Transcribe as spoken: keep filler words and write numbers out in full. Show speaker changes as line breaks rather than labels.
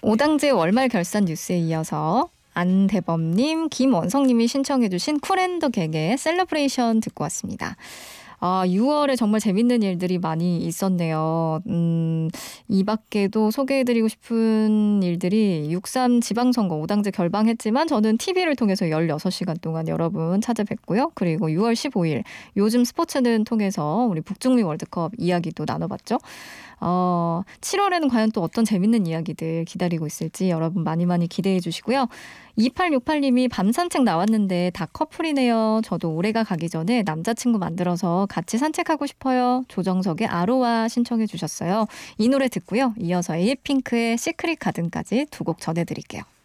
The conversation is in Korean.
오당제 월말 결산 뉴스에 이어서 안대범님, 김원성님이 신청해주신 쿨앤더 갱의 셀러브레이션 듣고 왔습니다. 아, 유월에 정말 재밌는 일들이 많이 있었네요. 음, 이 밖에도 소개해드리고 싶은 일들이 육삼 지방선거 오당제 결방했지만 저는 티비를 통해서 열여섯 시간 동안 여러분 찾아뵙고요. 그리고 유월 십오일 요즘 스포츠는 통해서 우리 북중미 월드컵 이야기도 나눠봤죠. 어, 칠월에는 과연 또 어떤 재밌는 이야기들 기다리고 있을지 여러분 많이 많이 기대해 주시고요. 이팔육팔님이 밤 산책 나왔는데 다 커플이네요. 저도 올해가 가기 전에 남자친구 만들어서 같이 산책하고 싶어요. 조정석의 아로하 신청해 주셨어요. 이 노래 듣고요. 이어서 에이핑크의 시크릿 가든까지 두 곡 전해드릴게요.